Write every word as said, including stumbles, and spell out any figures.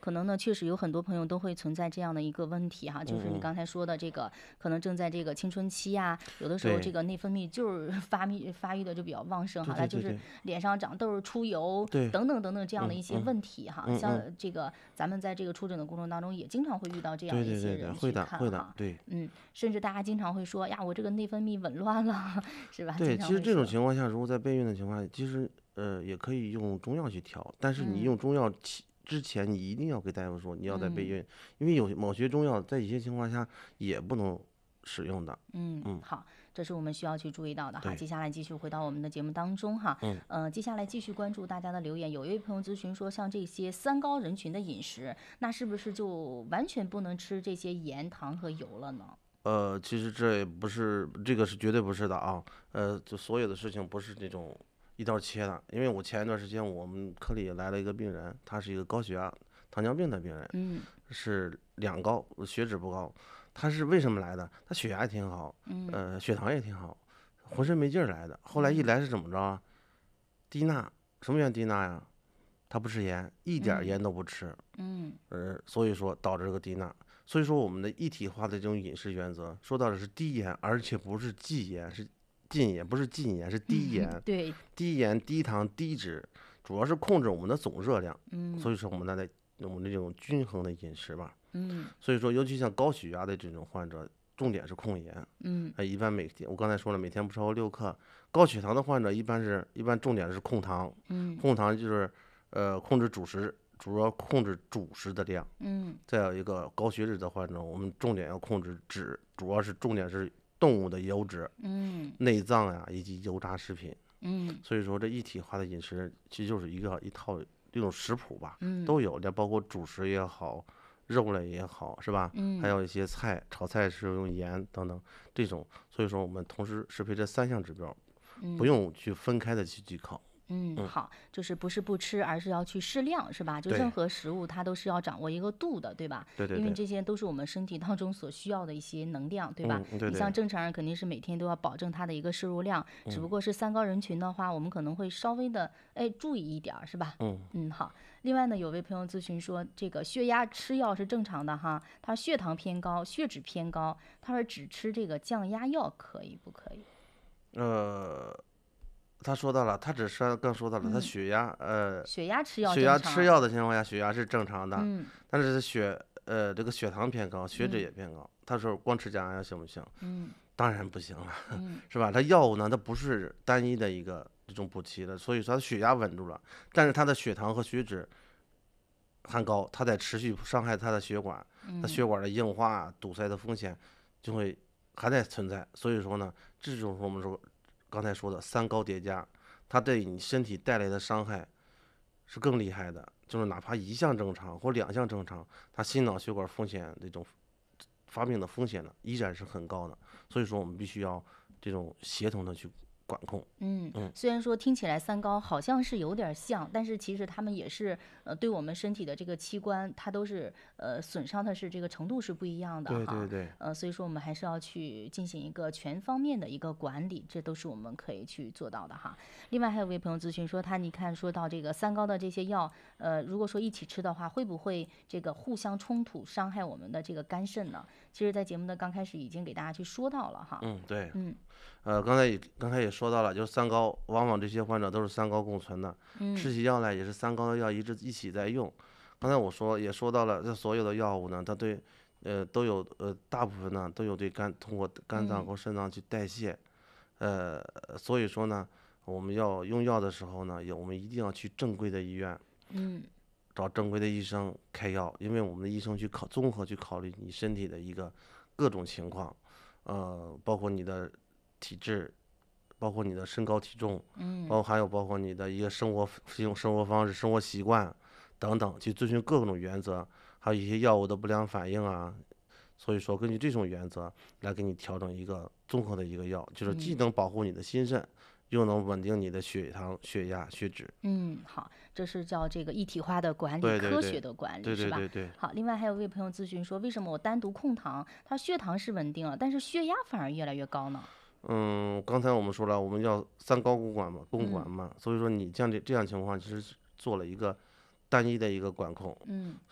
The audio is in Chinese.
可能呢，确实有很多朋友都会存在这样的一个问题哈，就是你嗯嗯， 刚才说的这个，可能正在这个青春期呀，有的时候这对个内分泌就是发育发育的就比较旺盛哈，它就是对对对对脸上长痘儿、出油对， 等等等等这样的一些嗯嗯问题哈。像嗯嗯， 这个咱们在这个出诊的过程当中，也经常会遇到这样的一对对对对， 些人去会的会的， 看哈。 对。 嗯，甚至大家经常会说呀，我这个内分泌紊乱了，是吧？经对，其实这种常会说， 情况下，如果在备孕的情况下，其实呃也可以用中药去调，但是你嗯用中药起之前，你一定要给大夫说你要在备嗯。 孕，因为有某些中药在一些情况下也不能使用的。 嗯， 嗯， 好，这是我们需要去注意到的哈。 对， 接下来继续回到我们的节目当中哈， 嗯呃，接下来继续关注大家的留言。有一位朋友咨询说，像这些三高人群的饮食，那是不是就完全不能吃这些盐、糖和油了呢？ 呃，其实这也不是这个是绝对不是的啊，呃，就所有的事情不是这种一刀切的，因为我前一段时间我们科里来了一个病人，他是一个高血压、糖尿病的病人， 嗯是两高，血脂不高。他是为什么来的？他血压也挺好， 嗯呃，血糖也挺好，浑身没劲儿来的。后来一嗯来是怎么着啊？低钠，什么原因低钠呀？他不吃盐，一点儿嗯盐都不吃， 嗯呃，所以说导致这个低钠。所以说我们的一体化的这种饮食原则，说到的是低盐，而且不是忌盐，是禁盐，不是禁盐，是低嗯， 盐、 对， 低盐、低糖、低脂，主要是控制我们的总热量。 嗯所以说我们来我们这种均衡的饮食吧。 嗯所以说，尤其像高血压的这种患者，重点是控盐。 嗯哎，一般每天我刚才说了，每天不超过六克。高血糖的患者一般是一般重点是控糖， 嗯控糖就是呃控制主食，主要控制主食的量。 嗯再有一个高血脂的患者，我们重点要控制脂，主要是重点是动物的油脂、 嗯内脏呀以及油炸食品。 嗯所以说，这一体化的饮食其实就是一个一套这种食谱吧， 嗯都有的，包括主食也好，肉类也好，是吧？还嗯有一些菜，炒菜是用盐等等这种。所以说，我们同时适配这三项指标，不嗯。 用去分开的去忌口。 嗯， 嗯， 好，就是不是不吃，而是要去适量，是吧？就任对， 何食物它都是要掌握一个度的，对吧？ 对对对， 因为这些都是我们身体当中所需要的一些能量，对吧？ 嗯，对你像对， 正常人肯定是每天都要保证它的一个摄入量，只不嗯过是三高人群的话，我们可能会稍微的哎注意一点儿，是吧？ 嗯。 嗯，好。另外呢，有位朋友咨询说，这个血压吃药是正常的哈，他血糖偏高，血脂偏高，他说只吃这个降压药可以不可以？ 呃，他说到了，他只是刚说到了，他嗯， 血压，呃， 血压吃药血压吃正常。 药的情况下，血压是正常的， 嗯但是血，呃，这个血糖偏高，血脂嗯也偏高。他说光吃降压药行不行？ 嗯当然不行了， 嗯是吧？它药物呢，它不是单一的一个这种补剂的，所以说它血压稳住了，但是它的血糖和血脂还高，它在持续伤害它的血管，它嗯。 血管的硬化、堵塞的风险就会还在存在。所以说呢，这就是我们说刚才说的三高叠加，它对你身体带来的伤害是更厉害的。就是哪怕一项正常或两项正常，它心脑血管风险这种发病的风险呢，依然是很高的。所以说，我们必须要这种协同的去管控。 嗯， 嗯， 虽然说听起来三高好像是有点儿像，但是其实他们也是呃对我们身体的这个器官，它都是呃损伤的是这个程度是不一样的哈。 对对对， 呃，所以说我们还是要去进行一个全方面的一个管理，这都是我们可以去做到的哈。另外还有位朋友咨询说，他你看说到这个三高的这些药，呃，如果说一起吃的话，会不会这个互相冲突，伤害我们的这个肝肾呢？其实，在节目的刚开始已经给大家去说到了哈。 嗯对。 嗯呃，刚才也刚才也说到了，就是三高，往往这些患者都是三高共存的， 嗯吃起药来也是三高的药一直一起在用。刚才我说也说到了，这所有的药物呢，它对，呃，都有呃大部分呢都有对肝通过肝脏嗯和肾脏去代谢，呃，所以说呢，我们要用药的时候呢，也我们一定要去正规的医院， 嗯找正规的医生开药，因为我们的医生去考综合去考虑你身体的一个各种情况，呃，包括你的体质，包括你的身高体重，包嗯括还有包括你的一个生活使用生活方式、生活习惯等等，去遵循各种原则，还有一些药物的不良反应啊。所以说，根据这种原则来给你调整一个综合的一个药，就是既嗯。 能保护你的心肾，又能稳定你的血糖、血压、血脂。 嗯，好，这是叫这个一体化的管理， 对对对， 科学的管理， 对是吧？ 对对对。 好，另外还有位朋友咨询说，为什么我单独控糖，他血糖是稳定了，但是血压反而越来越高呢？ 嗯，刚才我们说了，我们要三高共管嘛，共管嗯嘛，所以说你这样这这样情况，其实是做了一个单一的一个管控， 嗯